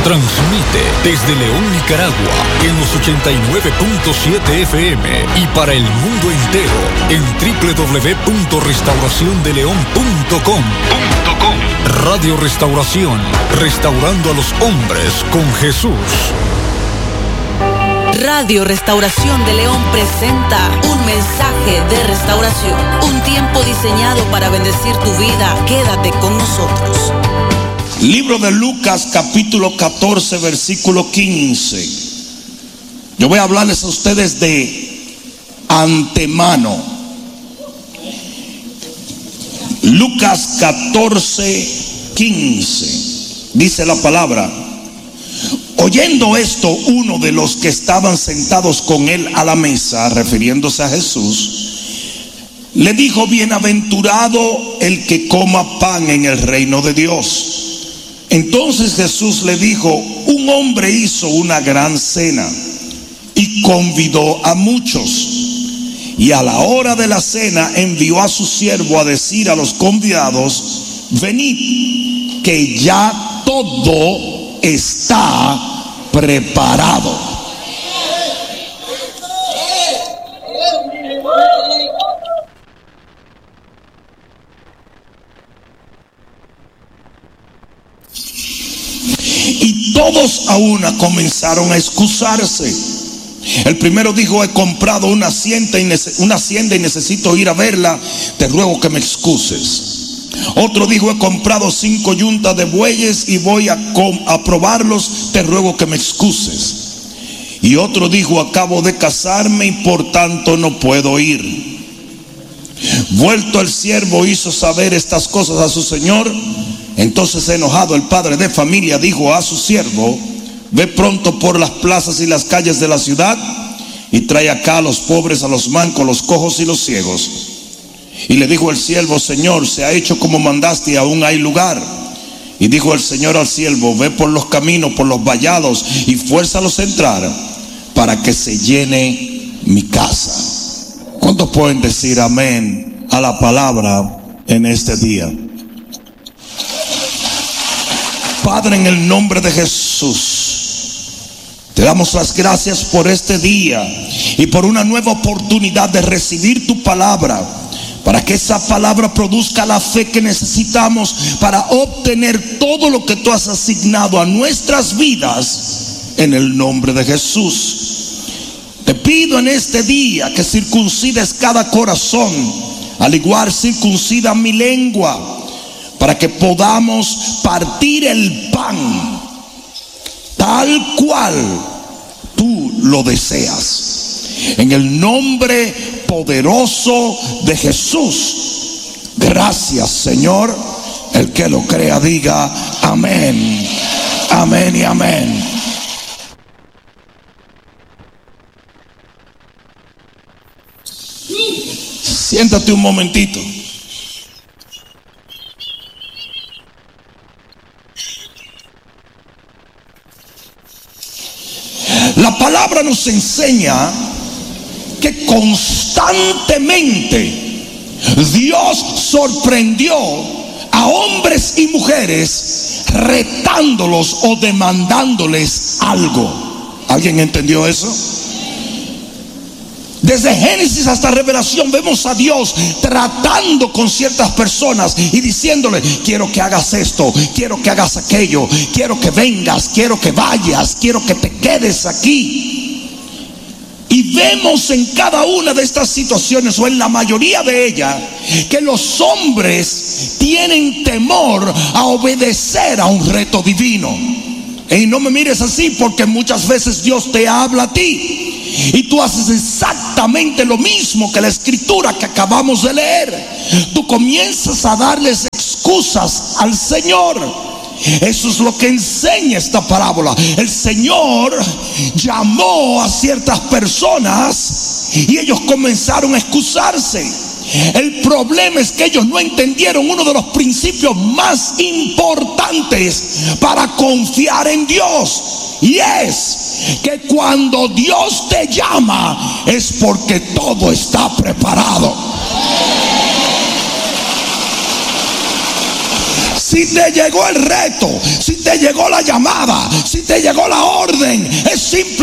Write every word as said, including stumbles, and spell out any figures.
Transmite desde León, Nicaragua, en los ochenta y nueve punto siete F M y para el mundo entero en doble u doble u doble u punto restauración de león punto com. Radio Restauración, restaurando a los hombres con Jesús. Radio Restauración de León presenta un mensaje de restauración, un tiempo diseñado para bendecir tu vida. Quédate con nosotros. Libro de Lucas, capítulo catorce, versículo quince. Yo voy a hablarles a ustedes de antemano. Lucas catorce, quince. Dice la palabra: oyendo esto, uno de los que estaban sentados con él a la mesa, refiriéndose a Jesús, le dijo: bienaventurado el que coma pan en el reino de Dios. Entonces Jesús le dijo: un hombre hizo una gran cena y convidó a muchos. Y a la hora de la cena envió a su siervo a decir a los convidados: venid, que ya todo está preparado. Y todos a una comenzaron a excusarse. El primero dijo: he comprado una hacienda y, nece- una hacienda y necesito ir a verla, te ruego que me excuses. Otro dijo: he comprado cinco yuntas de bueyes y voy a, com- a probarlos, te ruego que me excuses. Y otro dijo: acabo de casarme y por tanto no puedo ir. Vuelto el siervo hizo saber estas cosas a su señor. Entonces, enojado, el padre de familia dijo a su siervo: ve pronto por las plazas y las calles de la ciudad y trae acá a los pobres, a los mancos, los cojos y los ciegos. Y le dijo el siervo: Señor, se ha hecho como mandaste y aún hay lugar. Y dijo el Señor al siervo: ve por los caminos, por los vallados y fuérzalos a entrar, para que se llene mi casa. ¿Cuántos pueden decir amén a la palabra en este día? Padre, en el nombre de Jesús, te damos las gracias por este día y por una nueva oportunidad de recibir tu palabra, para que esa palabra produzca la fe que necesitamos para obtener todo lo que tú has asignado a nuestras vidas, en el nombre de Jesús. Te pido en este día que circuncides cada corazón, al igual circuncida mi lengua, para que podamos partir el pan tal cual tú lo deseas. En el nombre poderoso de Jesús. Gracias, Señor. El que lo crea diga amén. Amén y amén. Siéntate un momentito. La palabra nos enseña que constantemente Dios sorprendió a hombres y mujeres retándolos o demandándoles algo. ¿Alguien entendió eso? Desde Génesis hasta Revelación vemos a Dios tratando con ciertas personas y diciéndole: quiero que hagas esto, quiero que hagas aquello, quiero que vengas, quiero que vayas, quiero que te quedes aquí. Y vemos en cada una de estas situaciones, o en la mayoría de ellas, que los hombres tienen temor a obedecer a un reto divino. Y no me mires así, porque muchas veces Dios te habla a ti y tú haces exactamente lo mismo que la escritura que acabamos de leer. Tú comienzas a darles excusas al Señor. Eso es lo que enseña esta parábola. El Señor llamó a ciertas personas y ellos comenzaron a excusarse. El problema es que ellos no entendieron uno de los principios más importantes para confiar en Dios, y es que cuando Dios te llama es porque todo está preparado. Si te llegó el reto, si te llegó la llamada, si te llegó la orden, es simple.